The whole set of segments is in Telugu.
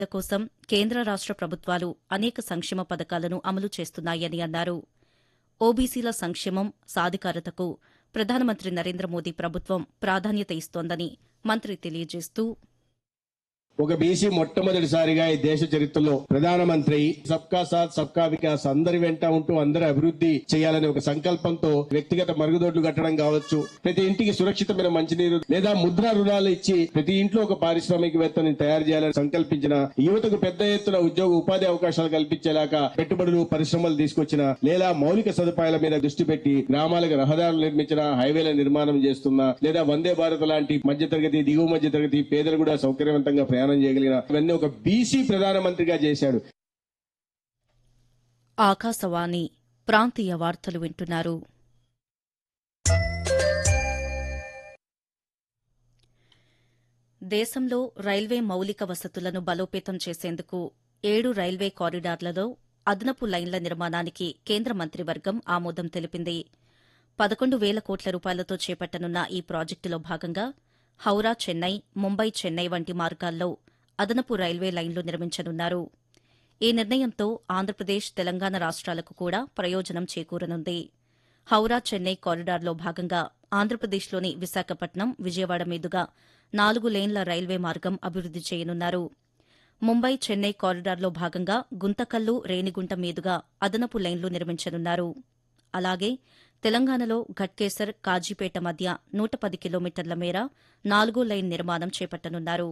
కోసం కేంద్ర రాష్ట ప్రభుత్వాలు అనేక సంక్షేమ పథకాలను అమలు చేస్తున్నాయని అన్నారు. ఓబీసీల సంక్షేమం, సాధికారతకు ప్రధానమంత్రి నరేంద్ర మోదీ ప్రభుత్వం ప్రాధాన్యత ఇస్తోందని మంత్రి తెలియజేస్తూ ఒక బీసీ మొట్టమొదటిసారిగా ఈ దేశ చరిత్రలో ప్రధానమంత్రి సబ్కా సాత్ సబ్కా వికాస్ అందరి వెంట ఉంటూ అందరి అభివృద్ధి చేయాలనే ఒక సంకల్పంతో వ్యక్తిగత మరుగుదొడ్లు కట్టడం కావచ్చు, ప్రతి ఇంటికి సురక్షితమైన మంచినీరు లేదా ముద్రా రుణాలు ఇచ్చి ప్రతి ఇంట్లో ఒక పారిశ్రామికవేత్తని తయారు చేయాలని సంకల్పించిన, యువతకు పెద్ద ఎత్తున ఉద్యోగ ఉపాధి అవకాశాలు కల్పించేలాగా పెట్టుబడులు పరిశ్రమలు తీసుకొచ్చిన, లేదా మౌలిక సదుపాయాల మీద దృష్టి పెట్టి గ్రామాలకు రహదారులు నిర్మించిన, హైవేల నిర్మాణం చేస్తున్న, లేదా వందే భారత్ లాంటి మధ్యతరగతి, దిగువ మధ్యతరగతి పేదలు కూడా సౌకర్యవంతంగా ప్రయాణం చేయగలిగిన ఇవన్నీ ఒక బీసీ ప్రధానమంత్రిగా చేశాడు. ఆకాశవాణి ప్రాంతీయ వార్తలు వింటున్నారు. దేశంలో రైల్వే మౌలిక వసతులను బలోపేతం చేసేందుకు 7 రైల్వే కారిడార్లలో అదనపు లైన్ల నిర్మాణానికి కేంద్ర మంత్రివర్గం ఆమోదం తెలిపింది. 11,000 కోట్ల రూపాయలతో చేపట్టనున్న ఈ ప్రాజెక్టులో భాగంగా హౌరా చెన్నై, ముంబై చెన్నై వంటి మార్గాల్లో అదనపు రైల్వే లైన్లు నిర్మించనున్నారు. ఈ నిర్ణయంతో ఆంధ్రప్రదేశ్, తెలంగాణ రాష్ట్రాలకు కూడా ప్రయోజనం చేకూరనుంది. హౌరా చెన్నై కారిడార్లో భాగంగా ఆంధ్రప్రదేశ్లోని విశాఖపట్నం, విజయవాడ మీదుగా 4 లేన్ల రైల్వే మార్గం అభివృద్ది చేయనున్నారు. ముంబై చెన్నై కారిడార్లో భాగంగా గుంతకల్లు, రేణిగుంట మీదుగా అదనపు లైన్లు నిర్మించనున్నారు. అలాగే తెలంగాణలో ఘట్కేసర్, కాజీపేట మధ్య 110 కిలోమీటర్ల మేర 4 లైన్ నిర్మాణం చేపట్టనున్నారు.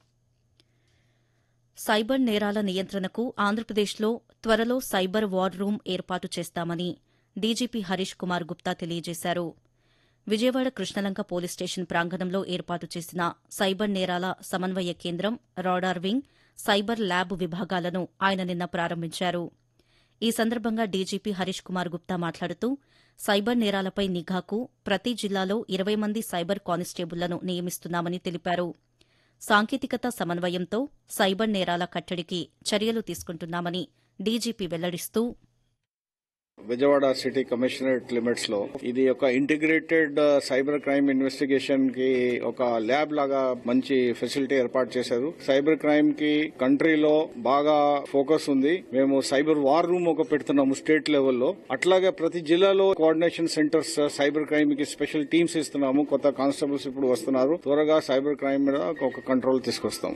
సైబర్ నేరాల నియంత్రణకు ఆంధ్రప్రదేశ్లో త్వరలో సైబర్ వార్ రూమ్ ఏర్పాటు చేస్తామని డీజీపీ హరీష్ కుమార్ గుప్తా తెలియజేశారు. విజయవాడ కృష్ణలంక పోలీస్ స్టేషన్ ప్రాంగణంలో ఏర్పాటు చేసిన సైబర్ నేరాల సమన్వయ కేంద్రం, రాడార్ వింగ్, సైబర్ ల్యాబ్ విభాగాలను ఆయన నిన్న ప్రారంభించారు. ఈ సందర్భంగా డీజీపీ హరీష్ కుమార్ గుప్తా మాట్లాడుతూ సైబర్ నేరాలపై నిఘాకు ప్రతి జిల్లాలో 20 మంది సైబర్ కానిస్టేబుళ్లను నియమిస్తున్నామని తెలిపారు. సాంకేతికత సమన్వయంతో సైబర్ నేరాల కట్టడికి చర్యలు తీసుకుంటున్నామని DGP వెల్లడిస్తూ Vijayawada city commissionerate limits లో ఇది ఒక ఇంటిగ్రేటెడ్ సైబర్ క్రైమ్ ఇన్వెస్టిగేషన్ కి ఒక ల్యాబ్ లాగా మంచి ఫెసిలిటీ ఏర్పాటు చేశారు. సైబర్ క్రైమ్ కి కంట్రీలో బాగా ఫోకస్ ఉంది. మేము సైబర్ వార్ రూమ్ ఒక పెడుతున్నాము స్టేట్ లెవెల్లో. అట్లాగే ప్రతి జిల్లాలో కోఆర్డినేషన్ సెంటర్స్ సైబర్ క్రైమ్ కి స్పెషల్ టీమ్స్ ఇస్తున్నాము. కొత్త కానిస్టేబుల్స్ ఇప్పుడు వస్తున్నారు. త్వరగా సైబర్ క్రైమ్ మీద ఒక కంట్రోల్ తీసుకొస్తాం.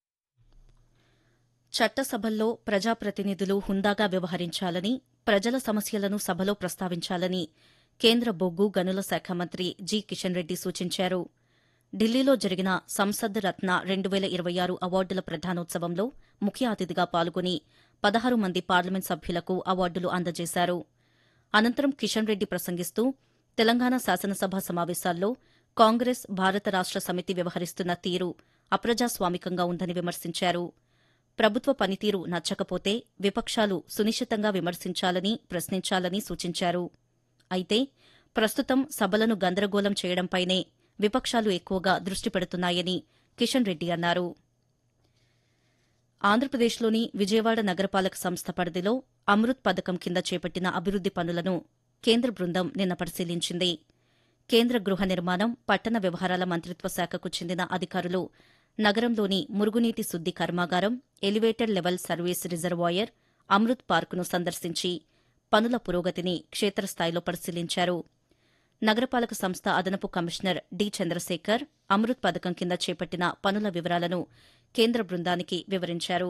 చట్టసభల్లో ప్రజాప్రతినిధులు హుందాగా వ్యవహరించాలని, ప్రజల సమస్యలను సభలో ప్రస్తావించాలని కేంద్ర బొగ్గు గనుల శాఖ మంత్రి జి కిషన్ రెడ్డి సూచించారు. ఢిల్లీలో జరిగిన సంసద్ రత్న 2026 అవార్డుల ప్రదానోత్సవంలో ముఖ్య అతిథిగా పాల్గొని 16 మంది పార్లమెంట్ సభ్యులకు అవార్డులు అందజేశారు. అనంతరం కిషన్ రెడ్డి ప్రసంగిస్తూ తెలంగాణ శాసనసభ సమావేశాల్లో కాంగ్రెస్, భారత రాష్ట సమితి వ్యవహరిస్తున్న తీరు అప్రజాస్వామికంగా ఉందని విమర్శించారు. ప్రభుత్వ పనితీరు నచ్చకపోతే విపక్షాలు సునిశితంగా విమర్శించాలని, ప్రశ్నించాలని సూచించారు. అయితే ప్రస్తుతం సభలను గందరగోళం చేయడంపైనే విపక్షాలు ఎక్కువగా దృష్టి పెడుతున్నాయని కిషన్ రెడ్డి అన్నారు. ఆంధ్రప్రదేశ్లోని విజయవాడ నగరపాలక సంస్థ పరిధిలో అమృత్ పథకం కింద చేపట్టిన అభివృద్ది పనులను కేంద్ర బృందం నిన్న పరిశీలించింది. కేంద్ర గృహ నిర్మాణం, పట్టణ వ్యవహారాల మంత్రిత్వ శాఖకు చెందిన అధికారులు నగరంలోని మురుగునీటి శుద్ది కర్మాగారం, elevated level service reservoir, Amrit పార్కును సందర్శించి పనుల పురోగతిని క్షేత్రస్థాయిలో పరిశీలించారు. నగరపాలక సంస్థ అదనపు కమిషనర్ డి చంద్రశేఖర్ అమృత్ పథకం కింద చేపట్టిన పనుల వివరాలను కేంద్ర బృందానికి వివరించారు.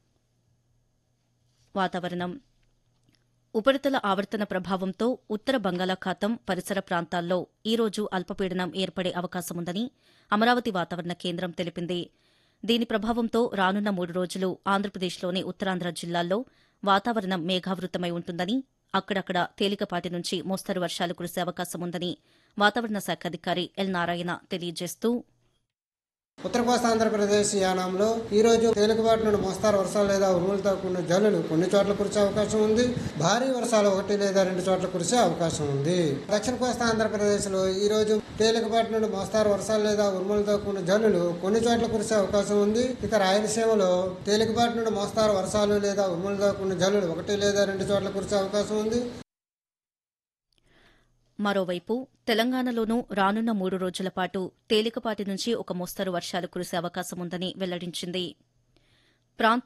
వాతావరణం. ఉపరితల ఆవర్తన ప్రభావంతో ఉత్తర బంగాళాఖాతం, పరిసర ప్రాంతాల్లో ఈ రోజు అల్పపీడనం ఏర్పడే అవకాశముందని అమరావతి వాతావరణ కేంద్రం తెలిపింది. దీని ప్రభావంతో రానున్న 3 రోజులు ఆంధ్రప్రదేశ్లోని ఉత్తరాంధ్ర జిల్లాల్లో వాతావరణం మేఘావృతమై ఉంటుందని, అక్కడక్కడ తేలికపాటి నుంచి మోస్తరు వర్షాలు కురిసే అవకాశముందని వాతావరణ శాఖ అధికారి ఎల్ నారాయణ తెలియజేస్తూ ఉత్తర కోస్తా ఆంధ్రప్రదేశ్ యానాంలో ఈ రోజు తేలికపాటి నుండి మోస్తారు వర్షాలు లేదా ఉరుములతో కూడిన జల్లులు కొన్ని చోట్ల కురిసే అవకాశం ఉంది. భారీ వర్షాలు 1 లేదా 2 చోట్ల కురిసే అవకాశం ఉంది. దక్షిణ కోస్తా ఆంధ్రప్రదేశ్ లో ఈ రోజు తేలికపాటి నుండి మోస్తారు వర్షాలు లేదా ఉరుములతో కూడిన జల్లులు కొన్ని చోట్ల కురిసే అవకాశం ఉంది. ఇక రాయలసీమలో తేలికపాటి నుండి మోస్తారు వర్షాలు లేదా ఉరుములతో కూడిన జల్లులు 1 లేదా 2 చోట్ల కురిసే అవకాశం ఉంది. మరోవైపు తెలంగాణలోనూ రానున్న 3 రోజుల పాటు తేలికపాటి నుంచి ఒక మోస్తరు వర్షాలు కురిసే అవకాశముందని వెల్లడించింది. ప్రాంతీయ